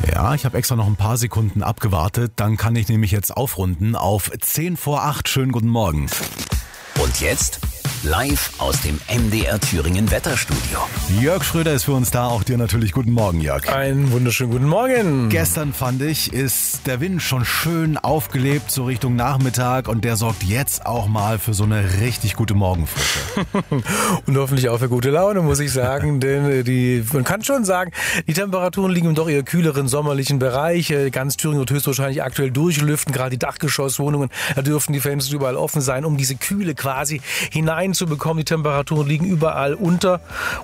Ja, ich habe extra noch ein paar Sekunden abgewartet. Dann kann ich nämlich jetzt aufrunden auf 10 vor 8. Schönen guten Morgen. Und jetzt live aus dem MDR Thüringen Wetterstudio. Jörg Schröder ist für uns da. Auch dir natürlich guten Morgen, Jörg. Einen wunderschönen guten Morgen. Gestern, fand ich, ist der Wind schon schön aufgelebt, so Richtung Nachmittag. Und der sorgt jetzt auch mal für so eine richtig gute Morgenfrische. Und hoffentlich auch für gute Laune, muss ich sagen. Denn man kann schon sagen, die Temperaturen liegen im doch eher kühleren sommerlichen Bereich. Ganz Thüringen wird höchstwahrscheinlich aktuell durchlüften. Gerade die Dachgeschosswohnungen, da dürften die Fenster überall offen sein, um diese Kühle quasi hineinzubekommen. Die Temperaturen liegen überall unter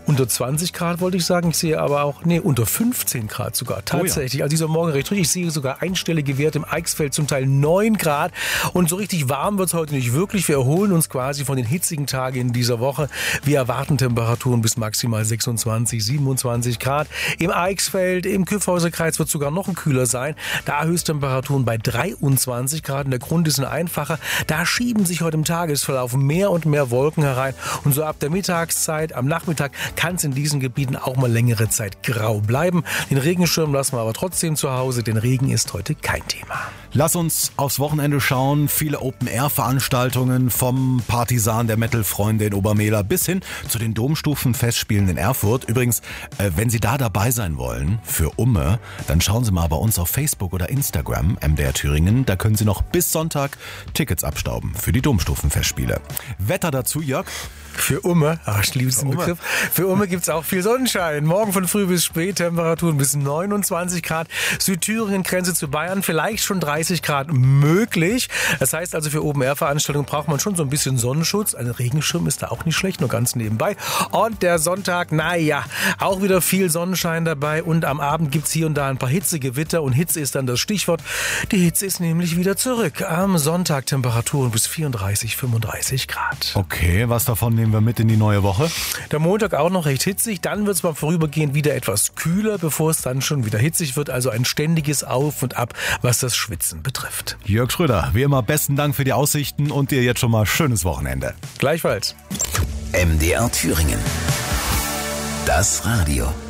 20 Grad, wollte ich sagen. Ich sehe aber auch, unter 15 Grad sogar. Tatsächlich. Also dieser Morgen recht richtig. Ich sehe sogar einstellige Werte im Eichsfeld, zum Teil 9 Grad. Und so richtig warm wird es heute nicht wirklich. Wir erholen uns quasi von den hitzigen Tagen in dieser Woche. Wir erwarten Temperaturen bis maximal 26, 27 Grad. Im Eichsfeld, im Kyffhäuserkreis wird es sogar noch kühler sein. Da Höchsttemperaturen bei 23 Grad. Und der Grund ist ein einfacher. Da schieben sich heute im Tagesverlauf mehr und mehr Wolken herein. Und so ab der Mittagszeit, am Nachmittag, kann es in diesen Gebieten auch mal längere Zeit grau bleiben. Den Regenschirm lassen wir aber trotzdem zu Hause, denn Regen ist heute kein Thema. Lass uns aufs Wochenende schauen. Viele Open-Air-Veranstaltungen vom Partisan der Metal-Freunde in Obermehler bis hin zu den Domstufenfestspielen in Erfurt. Übrigens, wenn Sie da dabei sein wollen, für Umme, dann schauen Sie mal bei uns auf Facebook oder Instagram, MDR Thüringen. Da können Sie noch bis Sonntag Tickets abstauben für die Domstufenfestspiele. Wetter dazu, Jörg? Für Umme, ich liebe diesen Begriff, für Umme gibt es auch viel Sonnenschein. Morgen von früh bis spät, Temperaturen bis 29 Grad. Südthüringen, Grenze zu Bayern, vielleicht schon 30 Grad möglich. Das heißt also, für Open-Air-Veranstaltungen braucht man schon so ein bisschen Sonnenschutz. Ein Regenschirm ist da auch nicht schlecht, nur ganz nebenbei. Und der Sonntag, auch wieder viel Sonnenschein dabei. Und am Abend gibt es hier und da ein paar Hitzegewitter. Und Hitze ist dann das Stichwort. Die Hitze ist nämlich wieder zurück. Am Sonntag Temperaturen bis 34, 35 Grad. Okay, was davon nehmen wir mit in die neue Woche? Der Montag auch noch recht hitzig, dann wird es mal vorübergehend wieder etwas kühler, bevor es dann schon wieder hitzig wird. Also ein ständiges Auf und Ab, was das Schwitzen betrifft. Jörg Schröder, wie immer besten Dank für die Aussichten und dir jetzt schon mal schönes Wochenende. Gleichfalls. MDR Thüringen. Das Radio.